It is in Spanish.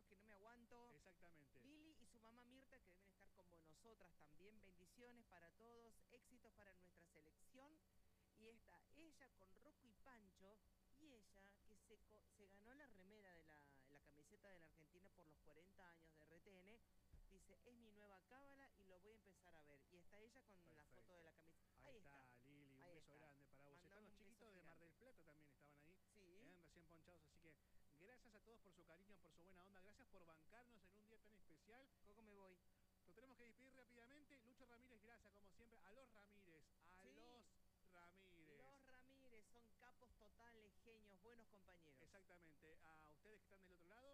que no me aguanto. Exactamente. Lili y su mamá Mirta, que deben estar como nosotras también. Bendiciones para todos, éxitos para nuestra selección. Y está ella con Rocco y Pancho, y ella que se ganó la remera de la camiseta de la Argentina por los 40 años de RTN. Dice, es mi nueva cábala y lo voy a empezar a ver. Y está ella con la foto de la camiseta. Ahí está, Lili, un beso grande para vos. Están los chiquitos de Mar del Plata también estaban ahí, sí. Recién ponchados, así que gracias a todos por su cariño, por su buena onda, gracias por bancarnos en un día tan especial. Coco, me voy. Lo tenemos que despedir rápidamente. Lucho Ramírez, gracias como siempre. A los Ramírez, los Ramírez. Los Ramírez son capos totales, genios, buenos compañeros. Exactamente. A ustedes que están del otro lado.